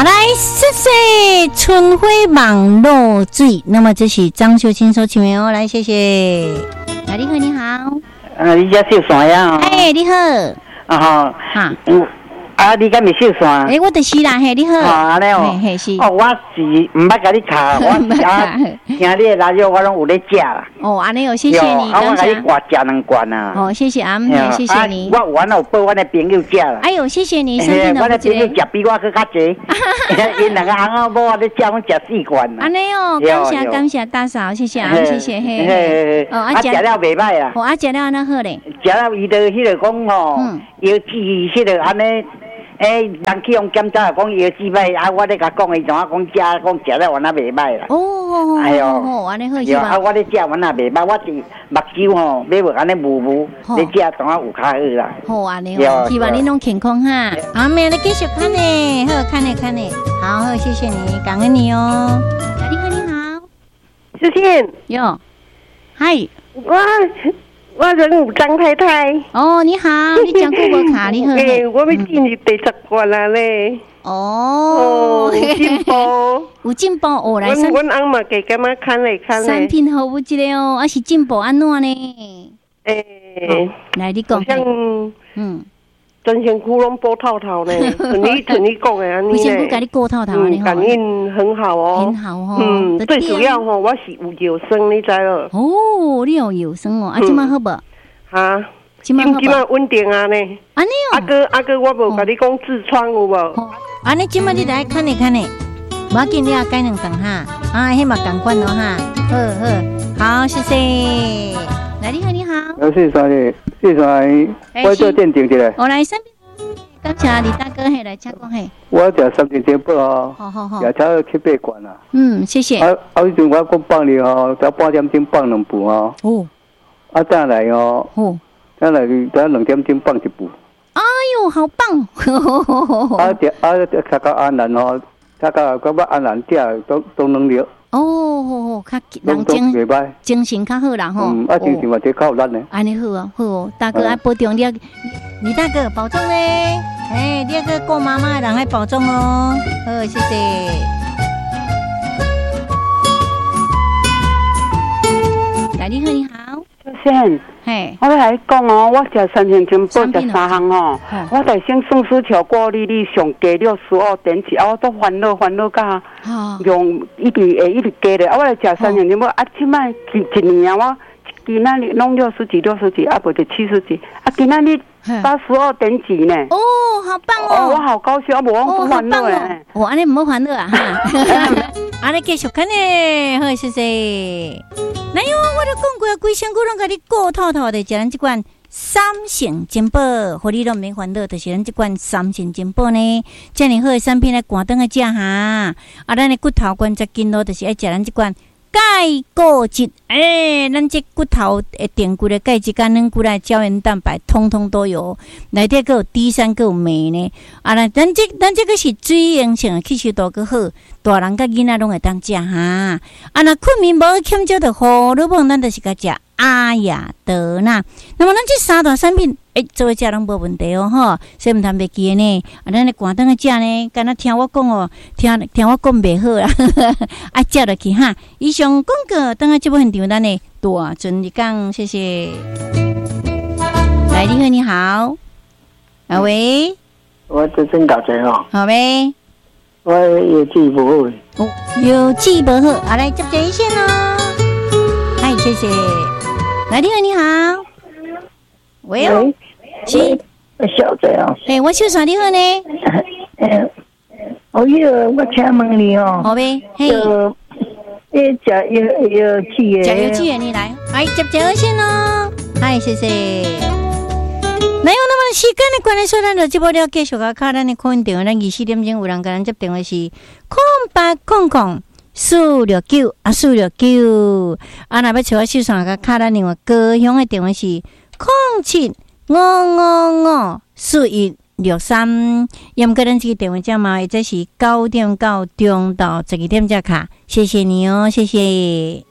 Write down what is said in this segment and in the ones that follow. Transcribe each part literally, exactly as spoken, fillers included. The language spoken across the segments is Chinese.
好，来，谢谢春晖网络水。那么这是张秀清所请的哦，来，谢谢。来，你好，你好。 啊，你家秀山呀？ 哎，你好。 啊哈。 哈。 嗯。啊，你敢未秀山？ 诶、欸，我就是啦，嘿，你好。 啊，安尼哦。 嘿，是。 哦，我是唔捌甲你卡，我啊，听你的radio我拢有咧食啦。 哦，安尼哦，谢谢你， 啊，我甲你挂食两罐啊。 哦，谢谢阿姆，谢谢你。 啊、我有完有报阮的朋友食啦。 哎呦，谢谢你，身体我的朋友食比我更较济，因两个翁仔某咧食，阮食四罐啦。 安尼哦，感谢感谢大嫂，谢谢阿姆，谢谢嘿。嘿哦， 啊，食了袂歹啦。 哦，啊，食了安那好咧。 食了伊就迄个讲吼，腰子迄个安尼。诶，人去用检查讲腰子歹，啊，我咧甲讲，伊怎啊讲食，讲食了完啊袂歹啦。 哦，哎呦，安尼好是吧？ 啊，我咧食完啊袂歹，我是目睭吼，买无安尼雾雾，咧食怎啊有较好啦。 好安尼哦，希望你拢健康哈。好，明日继续看呢，好看呢看呢，好好谢谢你，感恩你哦。你好，你好， 思倩哟，嗨， 我。我人有张太太。 哦，你好，你讲过无卡？你好。 诶，我要进入第十关啦咧。 哦， 有进步， 有进步哦，来。 阮阮翁嘛加咁啊看来看咧。 产品好有一个哦，还是进步安怎呢？ 诶， 来你讲。 像嗯，全身窟窿波透透呢，你像你讲的安尼咧。 全身甲你波透透安尼。 感应很好哦。 很好哦。 嗯，最主要吼，我是有腰酸，你知了。 哦，你有腰酸哦，啊，即摆好无？ 哈，今今摆稳定啊呢。 安尼哦。 阿哥阿哥，我无甲你讲痔疮有无？ 安尼即摆你来看呢看呢，无要紧，你要改两顿哈。啊，迄嘛共款咯哈。好好，好，谢谢。来，你好，你好。 我是啥的？是啥？我做鉴定的。 我来三边。感谢李大哥，嘿，来请讲嘿。 我食三斤金宝哦， 好好好， 也差七八罐啊。 嗯，谢谢。 啊啊，以前我讲放你哦，才半点钟放两部哦。哦。啊，再来哦。哦。再来，再两点钟放一部。 哎呦，好棒！ 啊，这啊，这个安南哦，这个我要安南店都都能了。 哦，较人精精神较好啦吼。 嗯，啊，精神嘛，这较有力呢。 安尼好啊，好哦，大哥爱保重你，李大哥保重嘞。哎，你个顾妈妈的人爱保重哦。好，谢谢。来，你好，你好。 先，嘿，我来讲哦，我食三千金宝食三项哦，我在先宋丝条过粒粒上加六十二点七，啊，我都烦恼烦恼甲用一直会一直加咧，啊，我来食三千金宝，啊，即摆一一年啊，我今仔日弄六十几六十几，啊，不就七十几，啊，今仔日八十二点几呢？ 哦，好棒哦！ 我好高兴，我无我不烦恼诶。 哦，安尼唔好烦恼啊哈！安尼继续看呢，好谢谢。那因为我都讲过啊，规身躯拢甲你顾透透的，食咱即款三成金宝，互你拢免烦恼，就是咱即款三成金宝呢，遮尔好的产品来赶灯个食哈。啊，咱的骨头关节筋络，就是爱食咱即款钙固质，诶、欸，咱这骨头诶定骨的钙质、甲软骨的胶原蛋白，通通都有。内底佫有 D 三，佫有镁呢。啊，咱咱这咱这个是水溶性的，吸收度佫好，大人甲囡仔拢会当食哈。啊，若困眠无欠少的好，如果咱就是甲食阿雅德纳。那么咱这三大产品，诶、欸，做伙食拢无问题哦，吼，所以毋通袂记呢。啊，咱咧赶灯个食呢，敢若听我讲哦，听听我讲袂好啦，啊，食落去哈。以上广告，等下节目现场咱的大尊你讲，谢谢。来，你好，你好，啊喂， 我这真搞错哦。 好呗。 我有记不好。 哦，有记不好，啊来接接一线哦。嗨，谢谢。来，你好，你好。喂哦， 是，小姐哦。 诶，我小啥你好呢？ 诶，哦哟，我请问你哦。 好呗，嘿。 诶，食有有气的。 食有气的，你来，哎，接接二线哦。嗨，谢谢。那有那么时间的关系，所以咱就这波要继续啊，看咱的空电话，咱二四点钟有人跟咱接电话是空八空空四六九啊四六九啊，那要找我手上个卡咱另外高雄的电话是空七五五五四一六三，要么个咱这个电话号码，或者是九点到中到十二点这卡，谢谢你哦，谢谢。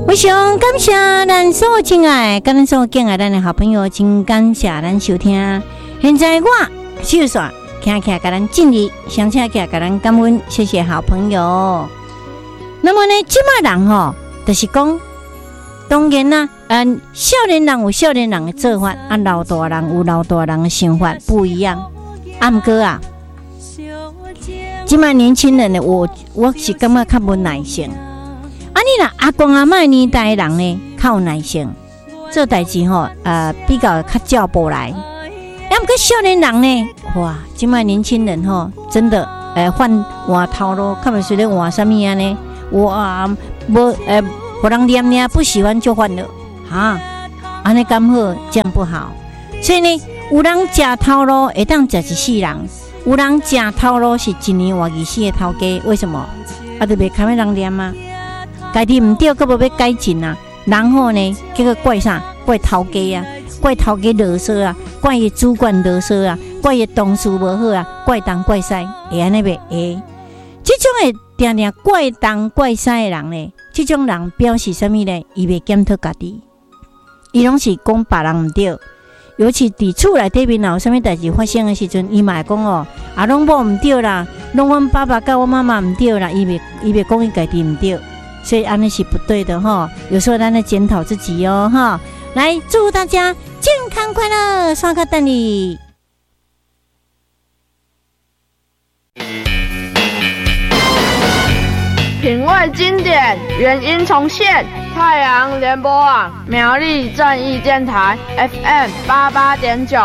非常感谢咱所有亲爱、跟咱所有敬爱咱的好朋友，真感谢咱收听。现在我手线听起来，给咱敬礼，想起来给咱感恩，谢谢好朋友。那么呢，即卖人吼，就是讲，当然啦，嗯，少年人有少年人的做法，啊，老大人有老大人的想法不一样。啊，毋过啊，即卖年轻人呢，我我是感觉较无耐性。啊，你若阿公阿嬷年代的人呢，较有耐性，做代志吼，呃，比较较照步来。啊，毋过少年人呢，哇，即卖年轻人吼，真的，诶，换换头路，较袂晓咧换啥物啊呢？哇，无诶，互人念念不喜欢就换了，哈，安尼敢好，这样不好。所以呢，有人食头路会当食一世人，有人食头路是一年活二世的头家，为什么？啊，就袂堪要人念啊？家己毋对，佫无要改进啊！然后呢，结果怪啥？怪头家啊！怪头家啰嗦啊！怪伊主管啰嗦啊！怪伊同事无好啊！怪东怪西，会安尼袂会？这种会定定怪东怪西的人呢，这种人表示啥物呢？伊袂检讨家己，伊拢是讲别人毋对。尤其伫厝内底面有啥物代志发生的时阵，伊嘛会讲哦，啊，拢某毋对啦，拢阮爸爸甲我妈妈毋对啦，伊袂伊袂讲伊家己毋对。所以安尼是不对的哈，有时候咱来检讨自己哦哈。来，祝大家健康快乐，刷卡等你。 品味经典，原音重现。太阳联播网苗栗正义电台 F M 八八点九。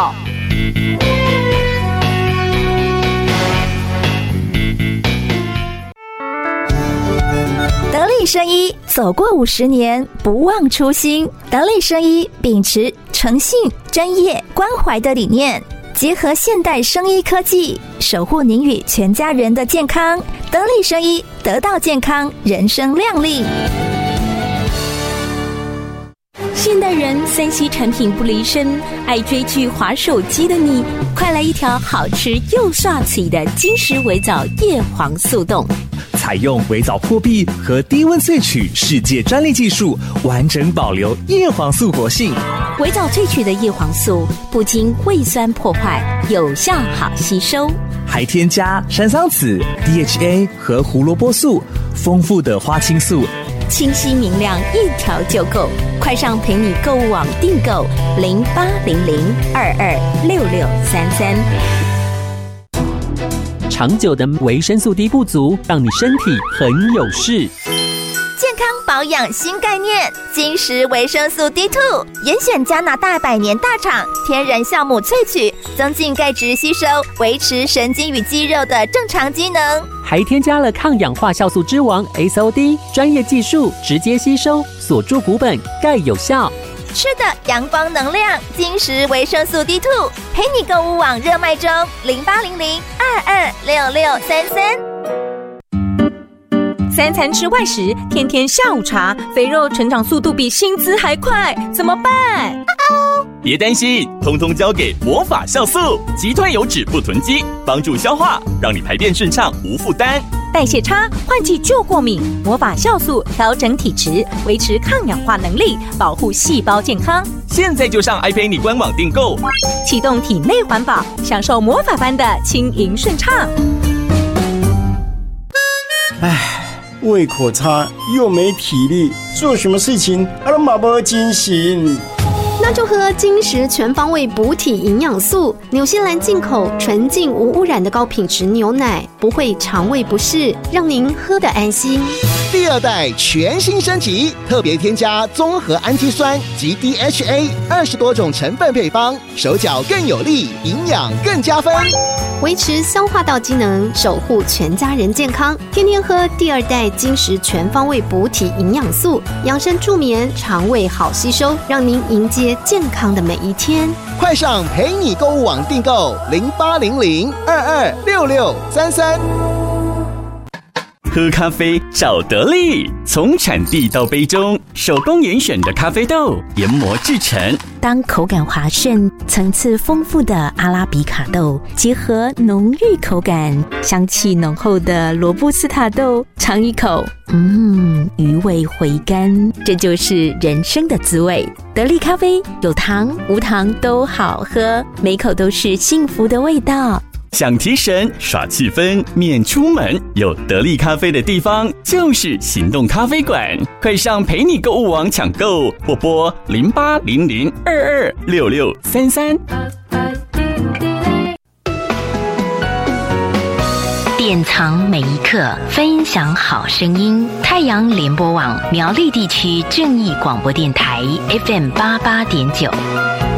得力生医走过五十年，不忘初心。得力生医秉持诚信、专业、关怀的理念，结合现代生医科技，守护您与全家人的健康。得力生医，得到健康，人生亮丽。现代人三 C 产品不离身，爱追剧、滑手机的你，快来一条好吃又帅气的金石微藻叶黄素冻。 采用微藻破壁和低温萃取世界专利技术，完整保留叶黄素活性。 微藻萃取的叶黄素不经胃酸破坏，有效好吸收， 还添加山桑子、D H A 和胡萝卜素，丰富的花青素， 清晰明亮，一条就够。快上陪你购物网订购零八零零二二六六三三。 长久的维生素 D 不足，让你身体很有事。 健康保养新概念，金石维生素 D 二 严选加拿大百年大厂天然酵母萃取，增进钙质吸收，维持神经与肌肉的正常机能， 还添加了抗氧化酵素之王 S O D 专业技术，直接吸收锁住骨本，钙有效。 吃的阳光能量，金石维生素 D 二 陪你购物网热卖中，零八零零二二六六三三。三餐吃外食，天天下午茶，肥肉成长速度比薪资还快，怎么办？ 别担心，通通交给魔法酵素，击退油脂不囤积，帮助消化，让你排便顺畅无负担。 代谢差、换季就过敏，魔法酵素调整体质，维持抗氧化能力，保护细胞健康。 现在就上爱陪你官网订购， 启动体内环保，享受魔法般的轻盈顺畅。 唉，胃口差又没体力，做什么事情啊都马不精神。 那就喝金石全方位补体营养素，纽西兰进口纯净无污染的高品质牛奶，不会肠胃不适，让您喝得安心。 第二代全新升级，特别添加综合氨基酸及 D H A 二十多种成分配方，手脚更有力，营养更加分， 维持消化道机能，守护全家人健康。天天喝第二代金石全方位补体营养素，养生助眠，肠胃好吸收，让您迎接健康的每一天。 快上陪你购物网订购零八零零二二六六三三。 喝咖啡找得力，从产地到杯中，手工严选的咖啡豆研磨制成。 当口感滑顺、层次丰富的阿拉比卡豆结合浓郁口感、香气浓厚的罗布斯塔豆，尝一口，嗯，余味回甘，这就是人生的滋味。得力咖啡有糖无糖都好喝，每口都是幸福的味道。 想提神耍气氛免出门，有得力咖啡的地方就是行动咖啡馆，快上陪你购物网抢购，或拨零八零零二二六六三三。 典藏每一刻，分享好声音。太阳联播网苗栗地区正义广播电台 F M 八八点九。